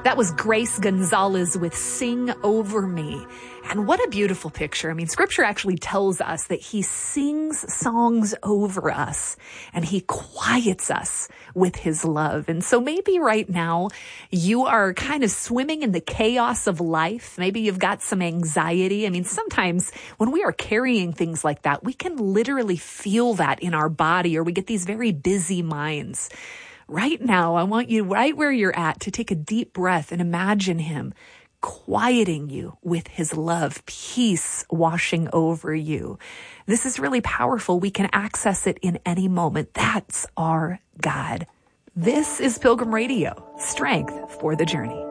That was Grace Gonzalez with Sing Over Me. And what a beautiful picture. I mean, scripture actually tells us that he sings songs over us and he quiets us with his love. And so maybe right now you are kind of swimming in the chaos of life. Maybe you've got some anxiety. I mean, sometimes when we are carrying things like that, we can literally feel that in our body, or we get these very busy minds. Right now, I want you right where you're at to take a deep breath and imagine him quieting you with his love, peace washing over you. This is really powerful. We can access it in any moment. That's our God. This is Pilgrim Radio, strength for the journey.